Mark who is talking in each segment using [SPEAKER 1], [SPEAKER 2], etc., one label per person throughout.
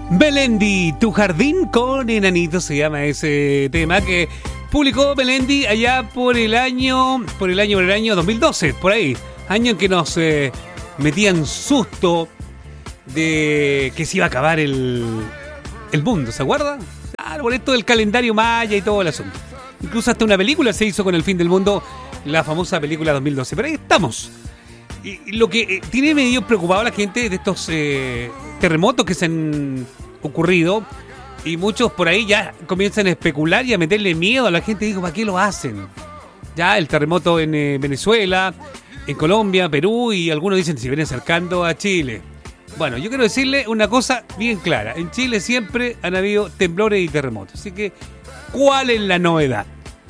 [SPEAKER 1] Melendi, tu jardín con enanitos se llama ese tema que publicó Melendi allá por el año 2012, por ahí. Año en que nos metían susto de que se iba a acabar el mundo, ¿se acuerda? Claro, por esto del calendario maya y todo el asunto. Incluso hasta una película se hizo con el fin del mundo, la famosa película 2012. Pero ahí estamos. Y lo que tiene medio preocupado a la gente de estos terremotos que se han ocurrido, y muchos por ahí ya comienzan a especular y a meterle miedo a la gente. Digo, ¿para qué lo hacen? Ya el terremoto en Venezuela, en Colombia, Perú, y algunos dicen que se viene acercando a Chile. Bueno, yo quiero decirle una cosa bien clara. En Chile siempre han habido temblores y terremotos. Así que, ¿cuál es la novedad?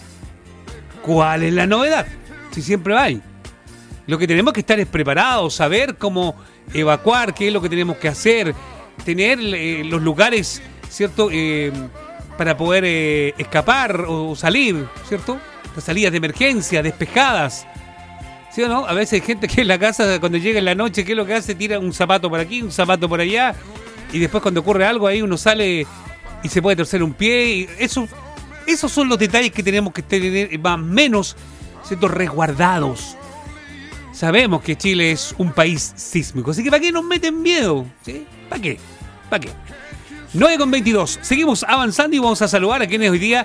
[SPEAKER 1] ¿Cuál es la novedad? Si siempre hay. Lo que tenemos que estar es preparados, saber cómo evacuar, qué es lo que tenemos que hacer, tener los lugares, ¿cierto? Para poder escapar o salir, ¿cierto? Las salidas de emergencia, despejadas. ¿Sí o no? A veces hay gente que en la casa, cuando llega en la noche, ¿qué es lo que hace? Tira un zapato por aquí, un zapato por allá, y después cuando ocurre algo ahí uno sale y se puede torcer un pie. Y esos son los detalles que tenemos que tener más o menos, ¿cierto? Resguardados. Sabemos que Chile es un país sísmico, así que ¿para qué nos meten miedo? ¿Sí? ¿Para qué? ¿Para qué? 9:22. Seguimos avanzando y vamos a saludar a quienes hoy día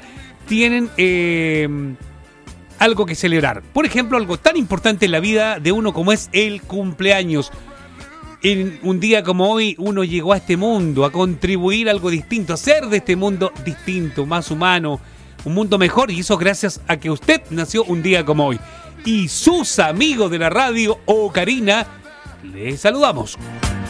[SPEAKER 1] tienen algo que celebrar. Por ejemplo, algo tan importante en la vida de uno como es el cumpleaños. En un día como hoy uno llegó a este mundo a contribuir a algo distinto, a hacer de este mundo distinto, más humano, un mundo mejor, y eso gracias a que usted nació un día como hoy. Y sus amigos de la radio Ocarina, les saludamos.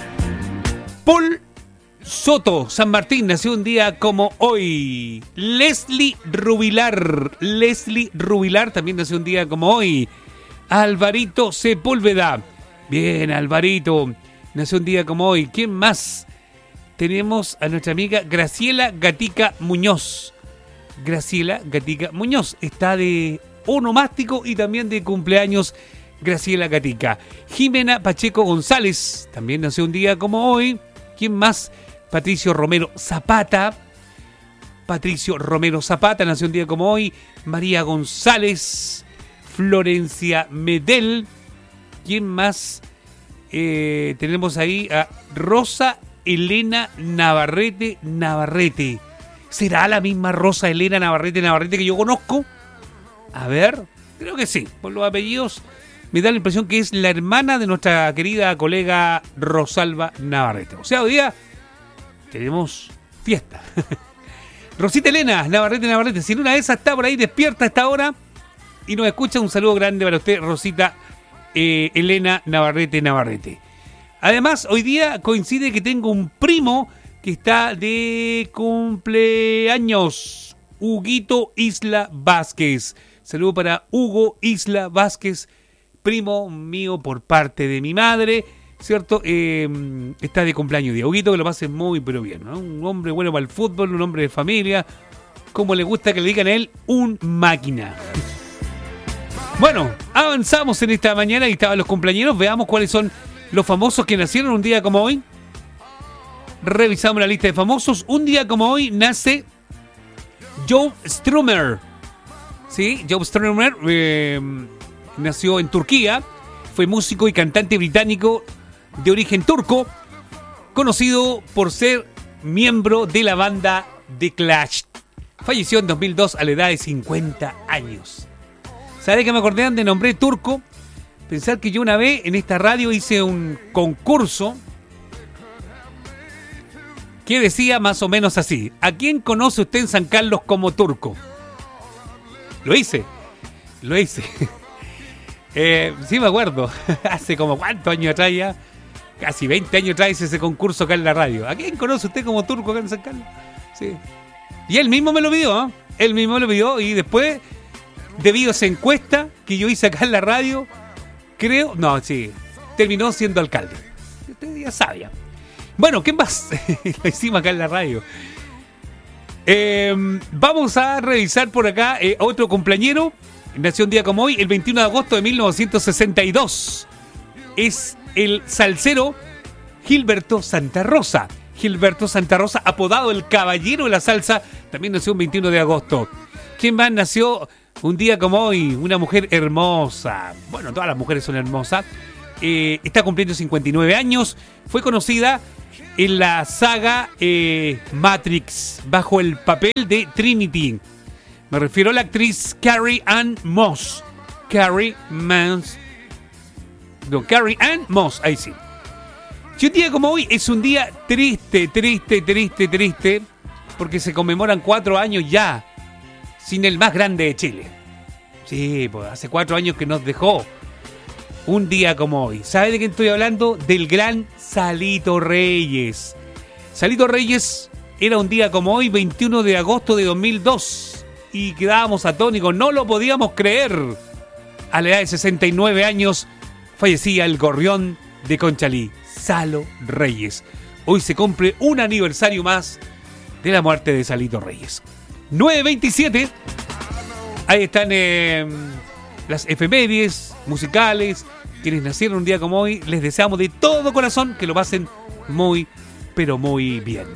[SPEAKER 1] Paul Soto, San Martín, nació un día como hoy. Leslie Rubilar también nació un día como hoy. Alvarito Sepúlveda, bien, Alvarito, nació un día como hoy. ¿Quién más? Tenemos a nuestra amiga Graciela Gatica Muñoz. Graciela Gatica Muñoz está de onomástico y también de cumpleaños. Graciela Gatica. Jimena Pacheco González también nació un día como hoy. ¿Quién más? Patricio Romero Zapata nació un día como hoy. María González. Florencia Medel. ¿Quién más? Tenemos ahí a Rosa Elena Navarrete. ¿Será la misma Rosa Elena Navarrete que yo conozco? A ver, creo que sí. Por los apellidos me da la impresión que es la hermana de nuestra querida colega Rosalba Navarrete. O sea, hoy día tenemos fiesta. Rosita Elena Navarrete. Si en una de esas está por ahí despierta a esta hora y nos escucha, un saludo grande para usted, Rosita Elena Navarrete. Además, hoy día coincide que tengo un primo que está de cumpleaños. Huguito Isla Vázquez. Saludo para Hugo Isla Vázquez, primo mío por parte de mi madre, ¿cierto? Está de cumpleaños día. Huguito, que lo pase muy, pero bien, ¿no? Un hombre bueno para el fútbol, un hombre de familia, como le gusta que le digan a él, un máquina. Bueno, avanzamos en esta mañana y estaban los cumpleañeros. Veamos cuáles son los famosos que nacieron un día como hoy. Revisamos la lista de famosos. Un día como hoy nace Joe Strummer. Sí, Joe Strummer nació en Turquía. Fue músico y cantante británico de origen turco, conocido por ser miembro de la banda The Clash. Falleció en 2002 a la edad de 50 años. ¿Sabe que me acordé de nombre turco? Pensar que yo una vez en esta radio hice un concurso que decía más o menos así: ¿a quién conoce usted en San Carlos como turco? Lo hice. Sí me acuerdo. Hace como cuántos años atrás ya. Casi 20 años atrás hice ese concurso acá en la radio. ¿A quién conoce usted como turco acá en San Carlos? Sí. Y él mismo me lo pidió, ¿eh? Él mismo me lo pidió y después, debido a esa encuesta que yo hice acá en la radio, terminó siendo alcalde. Usted ya sabía. Bueno, ¿qué más? Lo hicimos acá en la radio. Vamos a revisar por acá otro cumpleañero. Nació un día como hoy, el 21 de agosto de 1962. Es el salsero Gilberto Santa Rosa. Gilberto Santa Rosa, apodado el Caballero de la Salsa, también nació un 21 de agosto. ¿Quién más nació un día como hoy? Una mujer hermosa. Bueno, todas las mujeres son hermosas. Está cumpliendo 59 años. Fue conocida en la saga Matrix, bajo el papel de Trinity. Me refiero a la actriz Carrie Ann Moss. Carrie Ann Moss, ahí sí. Y un día como hoy es un día triste, porque se conmemoran 4 años ya sin el más grande de Chile. Sí, pues hace 4 años que nos dejó un día como hoy. ¿Sabe de quién estoy hablando? Del gran Salito Reyes. Salito Reyes era un día como hoy, 21 de agosto de 2002. Y quedábamos atónicos, no lo podíamos creer. A la edad de 69 años fallecía el gorrión de Conchalí, Salo Reyes. Hoy se cumple un aniversario más de la muerte de Salito Reyes. 9:27. Ahí están las efemérides musicales. Quienes nacieron un día como hoy, les deseamos de todo corazón que lo pasen muy, pero muy bien.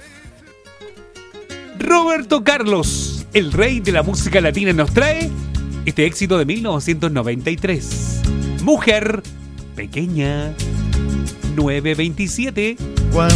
[SPEAKER 1] Roberto Carlos, el rey de la música latina, nos trae este éxito de 1993. Mujer pequeña. 9:27.